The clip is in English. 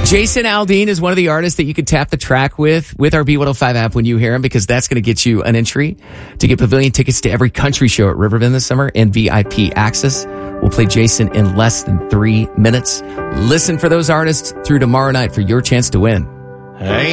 Jason Aldean is one of the artists that you can tap the track with our B105 app when you hear him, because that's going to get you an entry to get pavilion tickets to every country show at Riverbend this summer and VIP access. We'll play Jason in less than 3 minutes. Listen for those artists through tomorrow night for your chance to win. Hey.